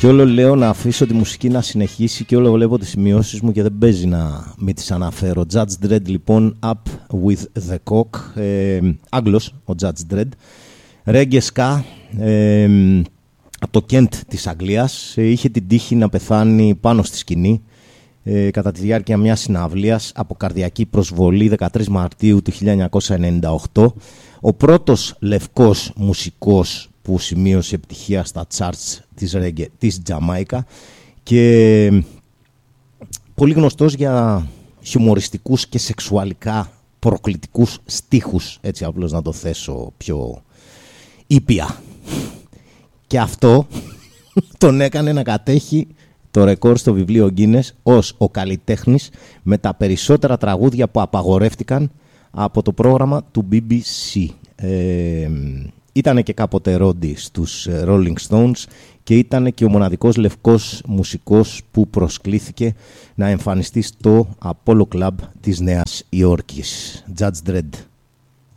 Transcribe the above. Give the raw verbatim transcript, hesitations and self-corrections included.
Και όλο λέω να αφήσω τη μουσική να συνεχίσει και όλο βλέπω τις σημειώσεις μου και δεν παίζει να μην τις αναφέρω. Judge Dredd λοιπόν, Up with the Cock, ε, Άγγλος ο Judge Dredd, Reggae Ska, ε, από το Kent της Αγγλίας, ε, είχε την τύχη να πεθάνει πάνω στη σκηνή ε, κατά τη διάρκεια μιας συναυλίας από καρδιακή προσβολή δεκατρείς Μαρτίου του χίλια εννιακόσια ενενήντα οκτώ. Ο πρώτος λευκός μουσικός που σημείωσε επιτυχία στα charts της, reggae, της Τζαμάικα και πολύ γνωστός για χιουμοριστικούς και σεξουαλικά προκλητικούς στίχους, έτσι απλώς να το θέσω πιο ήπια. Και αυτό τον έκανε να κατέχει το ρεκόρ στο βιβλίο Guinness ως ο καλλιτέχνης με τα περισσότερα τραγούδια που απαγορεύτηκαν από το πρόγραμμα του μπι μπι σι. Ε, ήτανε και κάποτε ρόντι στους Rolling Stones και ήτανε και ο μοναδικός λευκός μουσικός που προσκλήθηκε να εμφανιστεί στο Apollo Club της Νέας Υόρκης. Judge Dredd.